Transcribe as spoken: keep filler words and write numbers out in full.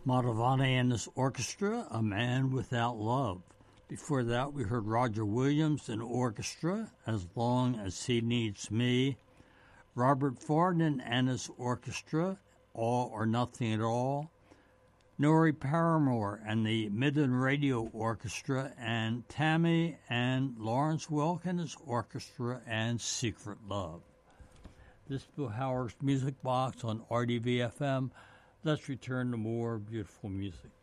Madhavani and his orchestra, A Man Without Love. Before that, we heard Roger Williams and orchestra, As Long as He Needs Me. Robert Forden and his orchestra, All or Nothing at All. Norrie Paramore and the Midland Radio Orchestra, and Tammy and Lawrence Welk and his orchestra, and Secret Love. This is Bill Howard's Music Box on R D V F M. Let's return to more beautiful music.